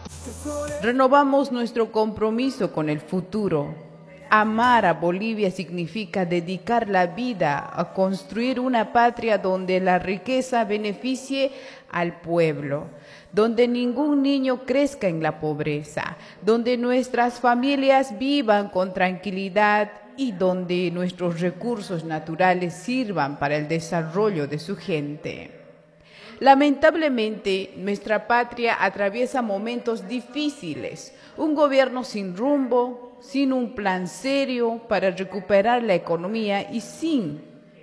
Renovamos nuestro compromiso con el futuro. Amar a Bolivia significa dedicar la vida a construir una patria donde la riqueza beneficie al pueblo, donde ningún niño crezca en la pobreza, donde nuestras familias vivan con tranquilidad y donde nuestros recursos naturales sirvan para el desarrollo de su gente. Lamentablemente, nuestra patria atraviesa momentos difíciles, un gobierno sin rumbo, sin un plan serio para recuperar la economía y sin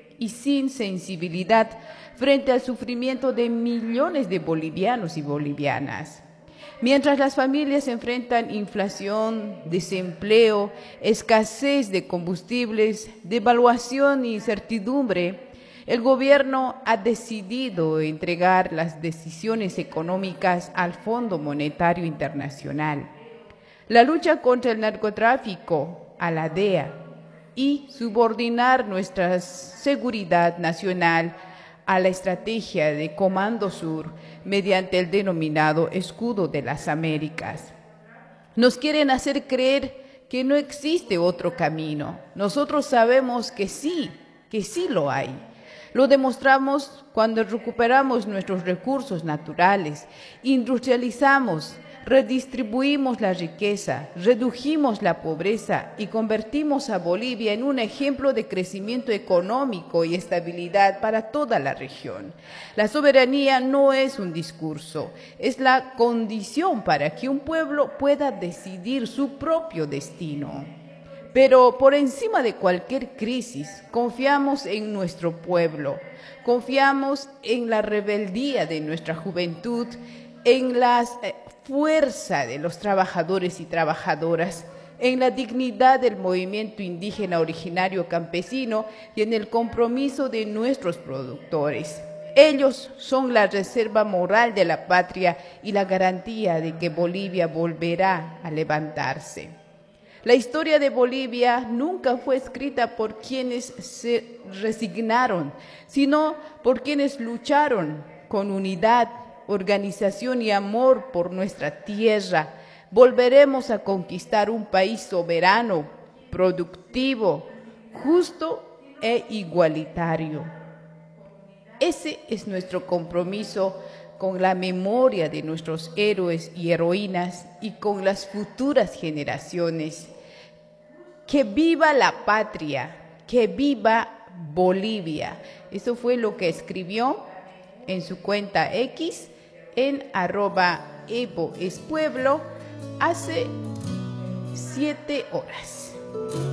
sensibilidad frente al sufrimiento de millones de bolivianos y bolivianas. Mientras las familias enfrentan inflación, desempleo, escasez de combustibles, devaluación e incertidumbre, el gobierno ha decidido entregar las decisiones económicas al Fondo Monetario Internacional, la lucha contra el narcotráfico a la DEA y subordinar nuestra seguridad nacional a la estrategia de Comando Sur mediante el denominado Escudo de las Américas. Nos quieren hacer creer que no existe otro camino. Nosotros sabemos que sí lo hay. Lo demostramos cuando recuperamos nuestros recursos naturales, industrializamos, redistribuimos la riqueza, redujimos la pobreza y convertimos a Bolivia en un ejemplo de crecimiento económico y estabilidad para toda la región. La soberanía no es un discurso, es la condición para que un pueblo pueda decidir su propio destino. Pero por encima de cualquier crisis, confiamos en nuestro pueblo, confiamos en la rebeldía de nuestra juventud, en la fuerza de los trabajadores y trabajadoras, en la dignidad del movimiento indígena originario campesino y en el compromiso de nuestros productores. Ellos son la reserva moral de la patria y la garantía de que Bolivia volverá a levantarse. La historia de Bolivia nunca fue escrita por quienes se resignaron, sino por quienes lucharon con unidad, organización y amor por nuestra tierra. Volveremos a conquistar un país soberano, productivo, justo e igualitario. Ese es nuestro compromiso con la memoria de nuestros héroes y heroínas y con las futuras generaciones. ¡Que viva la patria! ¡Que viva Bolivia! Eso fue lo que escribió en su cuenta X en @evoespueblo hace 7 horas.